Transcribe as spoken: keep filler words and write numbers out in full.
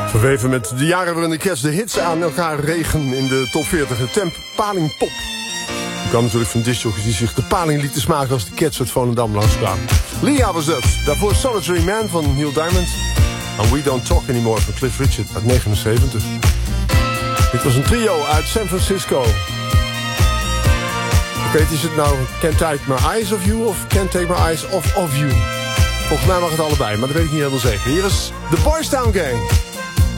Verweven met de jaren waarin de Cats de hits aan elkaar regen in de top veertig. De temp Paling Pop. Die kwam natuurlijk van discjockeys die zich de paling lieten smaken als de Cats uit Volendam langskwamen. Lia was dat. Daarvoor Solitary Man van Neil Diamond. En We Don't Talk Anymore van Cliff Richard uit negenenzeventig. Dit was een trio uit San Francisco. Ik weet, is het nou Can't Take My Eyes Off You of Can't Take My Eyes Off Of You? Volgens mij mag het allebei, maar dat weet ik niet helemaal zeker. Hier is The Boys Town Gang.